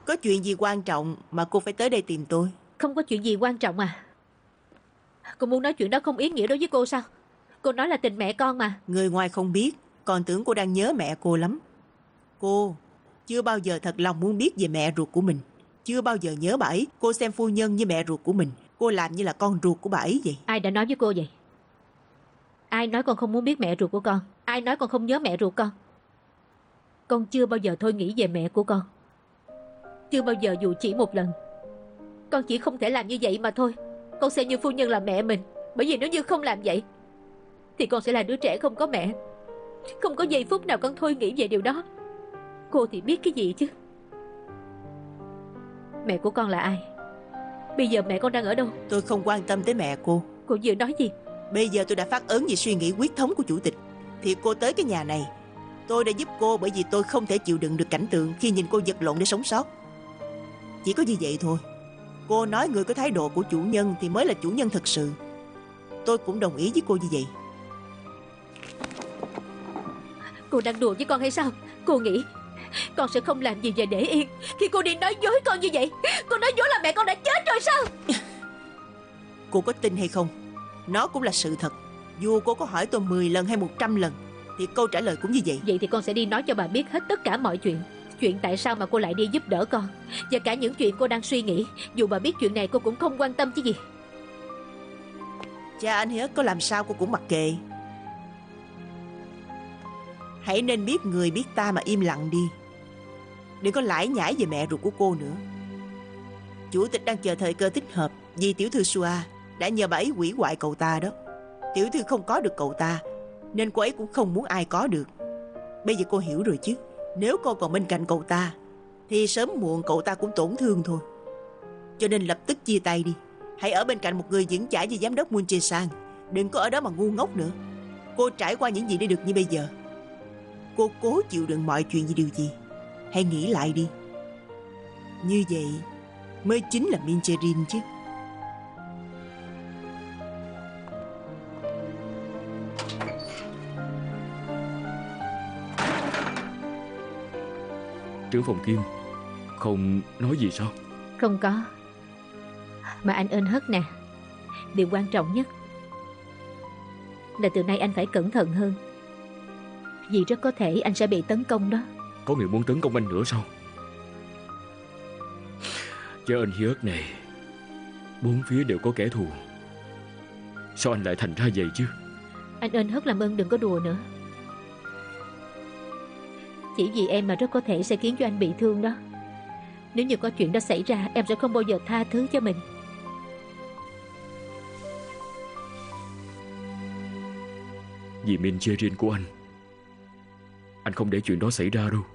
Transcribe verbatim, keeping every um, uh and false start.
Có chuyện gì quan trọng mà cô phải tới đây tìm tôi? Không có chuyện gì quan trọng à? Cô muốn nói chuyện đó không ý nghĩa đối với cô sao? Cô nói là tình mẹ con mà. Người ngoài không biết, còn tưởng cô đang nhớ mẹ cô lắm. Cô chưa bao giờ thật lòng muốn biết về mẹ ruột của mình. Chưa bao giờ nhớ bà ấy. Cô xem phu nhân như mẹ ruột của mình. Cô làm như là con ruột của bà ấy vậy. Ai đã nói với cô vậy? Ai nói con không muốn biết mẹ ruột của con? Ai nói con không nhớ mẹ ruột con? Con chưa bao giờ thôi nghĩ về mẹ của con. Chưa bao giờ dù chỉ một lần. Con chỉ không thể làm như vậy mà thôi. Con xem như phu nhân là mẹ mình. Bởi vì nếu như không làm vậy thì con sẽ là đứa trẻ không có mẹ. Không có giây phút nào con thôi nghĩ về điều đó. Cô thì biết cái gì chứ? Mẹ của con là ai? Bây giờ mẹ con đang ở đâu? Tôi không quan tâm tới mẹ cô. Cô vừa nói gì? Bây giờ tôi đã phát ấn về suy nghĩ quyết thống của chủ tịch. Thì cô tới cái nhà này, tôi đã giúp cô bởi vì tôi không thể chịu đựng được cảnh tượng khi nhìn cô vật lộn để sống sót. Chỉ có như vậy thôi. Cô nói người có thái độ của chủ nhân thì mới là chủ nhân thật sự. Tôi cũng đồng ý với cô như vậy. Cô đang đùa với con hay sao? Cô nghĩ con sẽ không làm gì và để yên khi cô đi nói dối con như vậy? Cô nói dối là mẹ con đã chết rồi sao? Cô có tin hay không, nó cũng là sự thật. Dù cô có hỏi tôi mười lần hay một trăm lần thì câu trả lời cũng như vậy. Vậy thì con sẽ đi nói cho bà biết hết tất cả mọi chuyện. Chuyện tại sao mà cô lại đi giúp đỡ con, và cả những chuyện cô đang suy nghĩ. Dù bà biết chuyện này cô cũng không quan tâm chứ gì. Cha anh Hiếu có làm sao cô cũng mặc kệ. Hãy nên biết người biết ta mà im lặng đi. Đừng có lải nhải về mẹ ruột của cô nữa. Chủ tịch đang chờ thời cơ thích hợp. Vì tiểu thư Sua đã nhờ bà ấy hủy hoại cậu ta đó. Tiểu thư không có được cậu ta nên cô ấy cũng không muốn ai có được. Bây giờ cô hiểu rồi chứ. Nếu cô còn bên cạnh cậu ta thì sớm muộn cậu ta cũng tổn thương thôi. Cho nên lập tức chia tay đi. Hãy ở bên cạnh một người vững chãi như giám đốc Moon Jae-sang. Đừng có ở đó mà ngu ngốc nữa. Cô trải qua những gì để được như bây giờ. Cô cố chịu đựng mọi chuyện vì điều gì? Hãy nghĩ lại đi. Như vậy mới chính là Min Jae-rin chứ. Trưởng phòng Kim không nói gì sao? Không có. Mà anh ơn Hất nè, điều quan trọng nhất là từ nay anh phải cẩn thận hơn. Vì rất có thể anh sẽ bị tấn công đó. Có người muốn tấn công anh nữa sao? Chứ anh Hiớt này, bốn phía đều có kẻ thù. Sao anh lại thành ra vậy chứ? Anh ơn Hất làm ơn đừng có đùa nữa. Chỉ vì em mà rất có thể sẽ khiến cho anh bị thương đó. Nếu như có chuyện đó xảy ra, em sẽ không bao giờ tha thứ cho mình. Vì Min Jae-rin của anh, anh không để chuyện đó xảy ra đâu.